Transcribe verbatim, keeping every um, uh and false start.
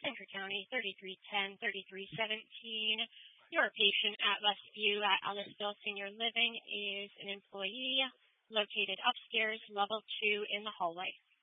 Centre County, thirty-three ten, thirty-three seventeen. Your patient at Westview at Ellisville Senior Living is an employee located upstairs, level two in the hallway.